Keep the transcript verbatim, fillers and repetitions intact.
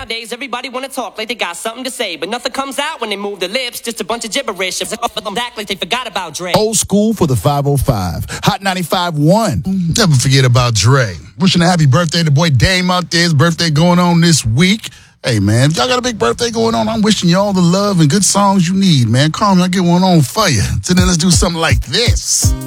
Nowadays, everybody wanna talk like they got something to say, but nothing comes out when they move their lips. Just a bunch of gibberish. Act like they forgot about Dre. Old school for the five oh five. Hot ninety-five one. Never forget about Dre. Wishing a happy birthday to boy Dame out there. His birthday going on this week. Hey, man, if y'all got a big birthday going on, I'm wishing you all the love and good songs you need, man. Call me, I'll get one on for you. So then let's do something like this.